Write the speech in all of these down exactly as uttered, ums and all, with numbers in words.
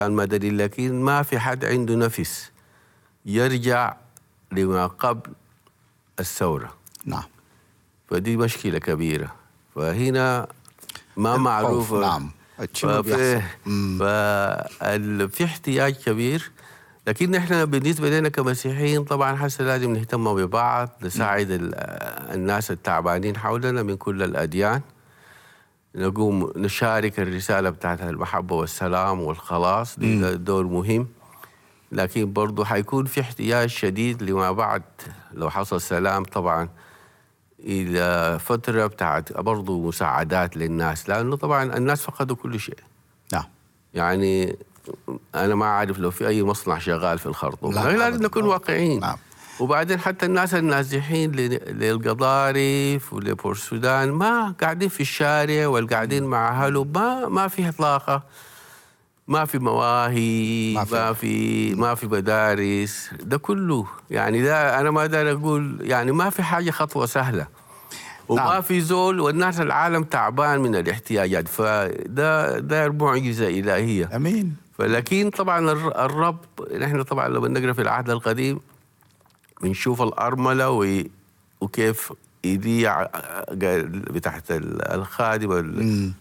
المدني، لكن ما في حد عنده نفس يرجع لما قبل الثورة. نعم. فدي مشكلة كبيرة، فهنا ما معروف. نعم. شنو ففي, بيحصل؟ في احتياج كبير، لكن نحن بالنسبة لنا كمسيحيين طبعا هسه لازم نهتم ببعض، نساعد الناس التعبانين حولنا من كل الأديان، نقوم نشارك الرسالة بتاعت المحبة والسلام والخلاص، دي دور مهم. لكن برضو حيكون في احتياج شديد لما بعد لو حصل سلام طبعا إلى فترة بتاعت برضو مساعدات للناس، لأنه طبعا الناس فقدوا كل شيء. نعم. يعني أنا ما أعرف لو في أي مصنع شغال في الخرطوم، لازم نكون واقعيين. نعم. وبعدين حتى الناس النازحين للقضارف ولبور السودان ما قاعدين في الشارع والقاعدين مع أهله، ما ما في إطلاقة، ما في مواهي، ما في ما في, ما في مدارس، ده كله يعني ده أنا ما أقدر أقول يعني ما في حاجة خطوة سهلة. وما نعم. في زول، والناس العالم تعبان من الاحتياجات، فده ده معجزة إلهية. أمين. فلكن طبعا الرب، نحن طبعا لما نقرأ في العهد القديم بنشوف الأرملة وكيف إيديا بتاعت الخادم،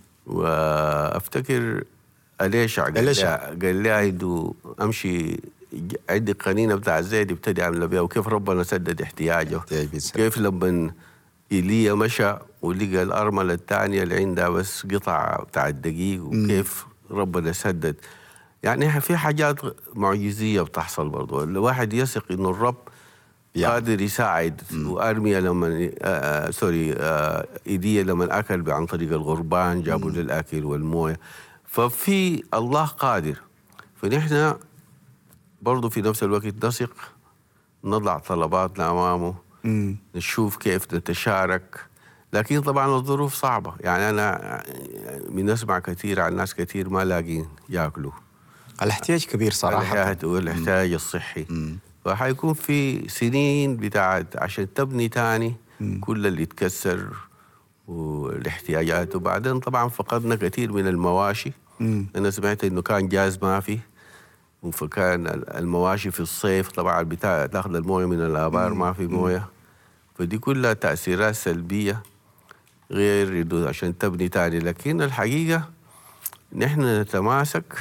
وأفتكر أليشع قال لي إنه أمشي عندي قنينة بتاع زيت ابتدي أعمل بها، وكيف ربنا سدد احتياجه. كيف لما إيليا مشى ولقى الأرملة الثانية اللي عندها بس قطع بتاع الدقيق، وكيف ربنا سدد. يعني في حاجات معجزية بتحصل برضو، الواحد يثق إنه الرب يعني قادر يساعد. وأرميا لما آه سوري آه إيديا لما أكل عن طريق الغربان جابوا له الأكل والموية، ففي الله قادر. فنحن برضو في نفس الوقت نثق، نضع طلباتنا أمامه، مم. نشوف كيف نتشارك. لكن طبعا الظروف صعبة، يعني أنا بنسمع كثير عن ناس كثير ما لاقين يأكلوا، الاحتياج كبير صراحة، والاحتياج الصحي. مم. فحيكون في سنين بتاعت عشان تبني تاني مم. كل اللي تكسر والاحتياجات. وبعدين طبعا فقدنا كثير من المواشي. مم. أنا سمعت إنه كان جاز ما في، فكان المواشي في الصيف طبعا بتاع تاخذ المويه من الآبار، ما في مويه. فدي كلها تأثيرات سلبية غير إنه عشان تبني تاني. لكن الحقيقة نحن نتماسك،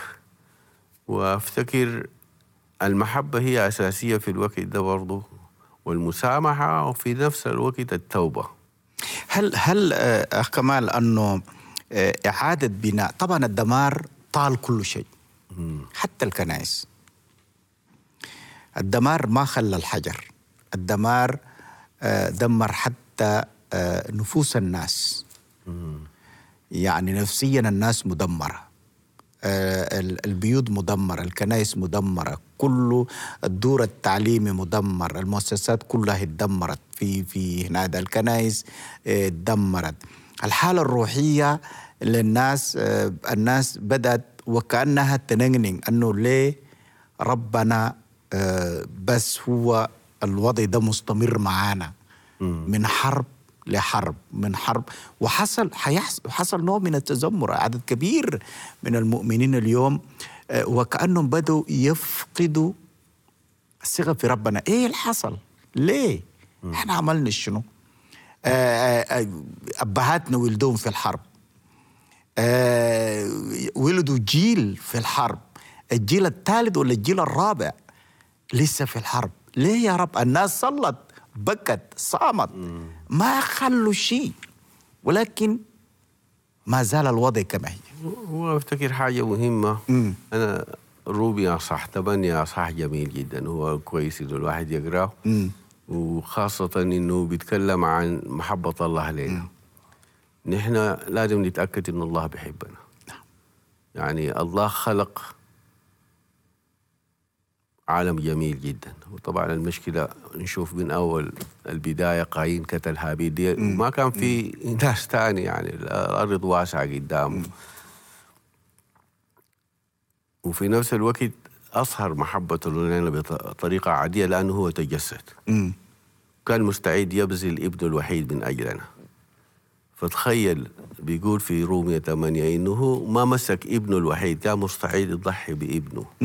وافتكر المحبة هي أساسية في الوقت ده برضو، والمسامحة، وفي نفس الوقت التوبة. هل هل أخ كمال أنه إعادة بناء، طبعا الدمار طال كل شيء حتى الكنائس، الدمار ما خلى الحجر، الدمار دمر حتى نفوس الناس. يعني نفسيا الناس مدمرة، البيوت مدمرة، الكنائس مدمرة، كل الدور التعليمي مدمر، المؤسسات كلها اتدمرت في في هنا، الكنائس اتدمرت. الحالة الروحية للناس، الناس بدأت وكأنها تنغنغ أنه ليه ربنا بس هو الوضع ده مستمر معانا، من حرب لحرب، من حرب. وحصل حصل نوع من التذمر، عدد كبير من المؤمنين اليوم وكأنهم بدوا يفقدوا الثقة في ربنا. ايه اللي حصل؟ ليه؟ م. احنا عملنا شنو؟ أبهاتنا ولدوهم في الحرب، ولدوا جيل في الحرب، الجيل الثالث ولا الجيل الرابع لسه في الحرب. ليه يا رب؟ الناس صلت، بكت، صامت، ما خلوا شيء، ولكن ما زال الوضع كما هي. هو افتكر حاجة مهمة. مم. أنا روبي أصح تبني أصح جميل جدا، هو كويس إنه الواحد يقرأه، وخاصة إنه بيتكلم عن محبة الله علينا. نحن لازم نتأكد إن الله بيحبنا. يعني الله خلق عالم جميل جدا، وطبعا المشكلة نشوف من أول البداية قايين قتل هابيل دي، وما كان في ناس تاني، يعني الأرض واسعة قدامه. وفي نفس الوقت أظهر محبته لنا بطريقة عادية لأنه هو تجسد، كان مستعد يبذل ابنه الوحيد من أجلنا. فتخيل بيقول في رومية ثمانية إنه ما مسك ابنه الوحيد، كان مستعد يضحي بابنه.